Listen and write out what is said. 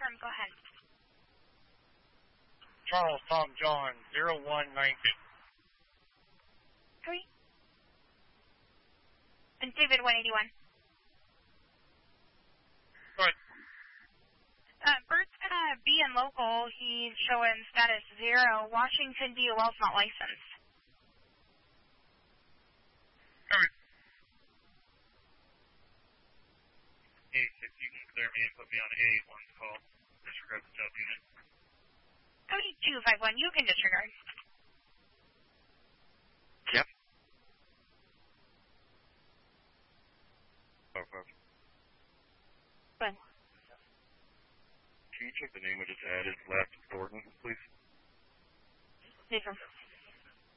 confirm. Go ahead. Charles Tom John 0192. Cody. And David 181. Go ahead. Bert's gonna be in local. He's showing status 0. Washington DOL's not licensed. All right. Hey, if you can clear me and put me on A1 call, disregard the sub unit. Cody 251, you can disregard. Yep. Fine. Can you check the name I just added, last Thornton, please? Nathan.